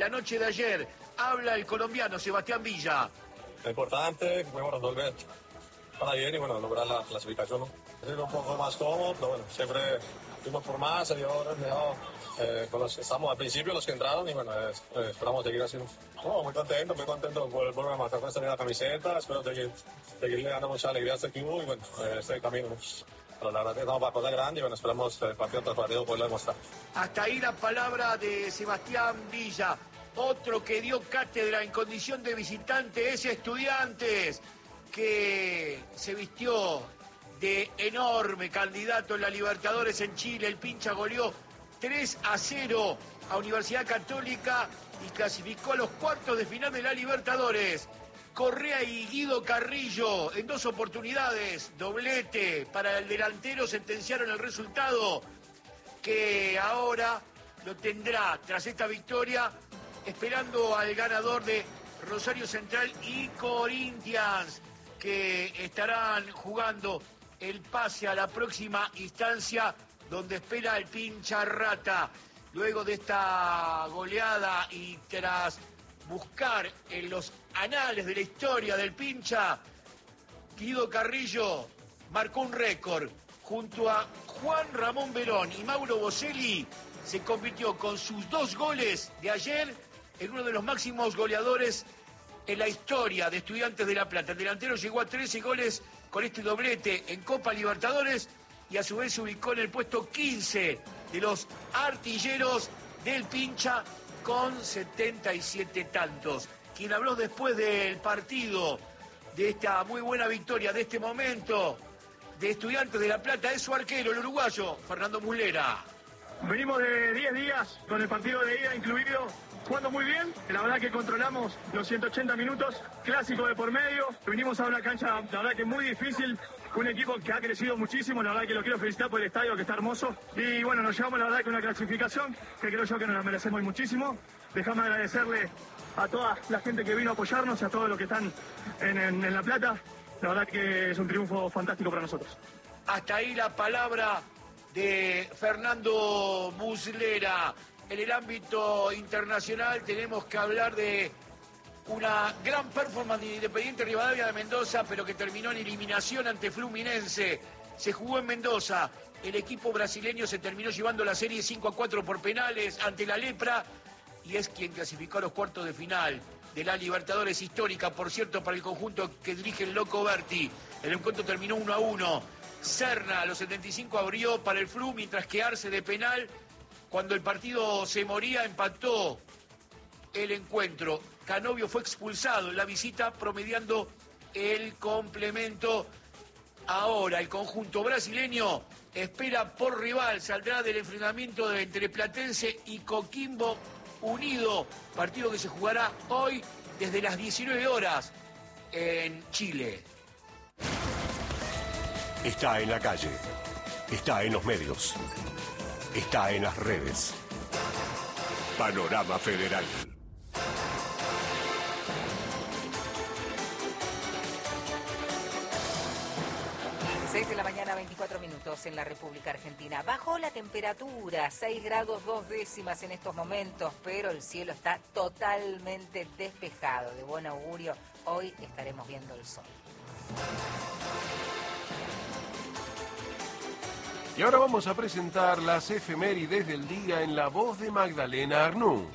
la noche de ayer. Habla el colombiano Sebastián Villa. Lo importante, pudimos resolver para bien y bueno, lograr la clasificación, ¿no? Ha sido un poco más cómodo, pero bueno, siempre fuimos por más, se dio con los que estamos al principio, los que entraron y bueno, esperamos seguir así. No, muy contento por volver a marcar con esta linda camiseta, espero seguirle dando mucha alegría a este club y bueno, este camino, ¿no? Pero la verdad que estamos para cosas grandes y bueno, esperamos partido tras partido poderlo demostrar. Hasta ahí la palabra de Sebastián Villa. Otro que dio cátedra en condición de visitante es Estudiantes, que se vistió de enorme candidato en la Libertadores en Chile. El Pincha goleó 3-0 a Universidad Católica y clasificó a los cuartos de final de la Libertadores. Correa y Guido Carrillo en 2 oportunidades, doblete para el delantero, sentenciaron el resultado que ahora lo tendrá tras esta victoria, esperando al ganador de Rosario Central y Corinthians, que estarán jugando el pase a la próxima instancia donde espera el Pincha Rata. Luego de esta goleada y tras buscar en los anales de la historia del Pincha, Guido Carrillo marcó un récord. Junto a Juan Ramón Verón y Mauro Boselli, se convirtió con sus 2 goles de ayer en uno de los máximos goleadores en la historia de Estudiantes de La Plata. El delantero llegó a 13 goles con este doblete en Copa Libertadores y a su vez se ubicó en el puesto 15 de los artilleros del Pincha con 77 tantos. Quien habló después del partido, de esta muy buena victoria, de este momento de Estudiantes de La Plata, es su arquero, el uruguayo Fernando Muslera. Venimos de 10 días, con el partido de ida incluido, jugando muy bien. La verdad que controlamos los 180 minutos, clásico de por medio. Venimos a una cancha, la verdad que muy difícil, un equipo que ha crecido muchísimo. La verdad que lo quiero felicitar por el estadio, que está hermoso. Y bueno, nos llevamos la verdad que una clasificación que creo yo que nos la merecemos muchísimo. Déjame agradecerle a toda la gente que vino a apoyarnos y a todos los que están en La Plata. La verdad que es un triunfo fantástico para nosotros. Hasta ahí la palabra de Fernando Muslera. En el ámbito internacional tenemos que hablar de una gran performance de Independiente Rivadavia de Mendoza, pero que terminó en eliminación ante Fluminense. Se jugó en Mendoza. El equipo brasileño se terminó llevando la serie 5-4 por penales ante la Lepra y es quien clasificó a los cuartos de final de la Libertadores histórica, por cierto, para el conjunto que dirige el Loco Berti. El encuentro terminó 1-1. Serna a los 75 abrió para el Flu, mientras que Arce de penal, cuando el partido se moría, empató el encuentro. Canovio fue expulsado en la visita, promediando el complemento. Ahora el conjunto brasileño espera por rival, saldrá del enfrentamiento entre Platense y Coquimbo Unido, partido que se jugará hoy desde las 19 horas en Chile. Está en la calle, está en los medios, está en las redes. Panorama Federal. De la mañana, 24 minutos en la República Argentina. Bajó la temperatura, 6 grados 2 décimas en estos momentos, pero el cielo está totalmente despejado. De buen augurio, hoy estaremos viendo el sol. Y ahora vamos a presentar las efemérides del día en la voz de Magdalena Arnú.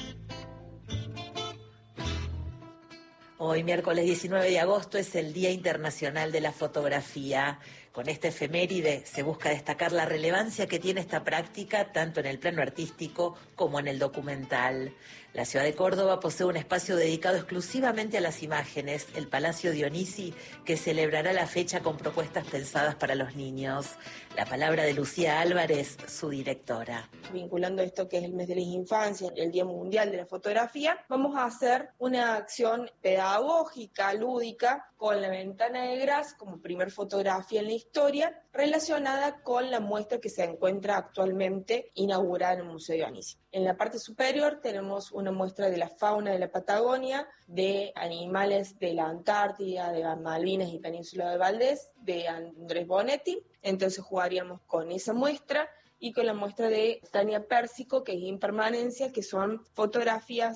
Hoy, miércoles 19 de agosto, es el Día Internacional de la Fotografía. Con esta efeméride se busca destacar la relevancia que tiene esta práctica tanto en el plano artístico como en el documental. La ciudad de Córdoba posee un espacio dedicado exclusivamente a las imágenes, el Palacio Dionisi, que celebrará la fecha con propuestas pensadas para los niños. La palabra de Lucía Álvarez, su directora. Vinculando esto que es el mes de la infancia, el Día Mundial de la Fotografía, vamos a hacer una acción pedagógica, lúdica, con la ventana de Gras como primer fotografía en la historia, relacionada con la muestra que se encuentra actualmente inaugurada en el Museo Dionisi. En la parte superior tenemos una muestra de la fauna de la Patagonia, de animales de la Antártida, de Malvinas y Península de Valdés, de Andrés Bonetti. Entonces jugaríamos con esa muestra y con la muestra de Tania Pérsico, que es Impermanencia, que son fotografías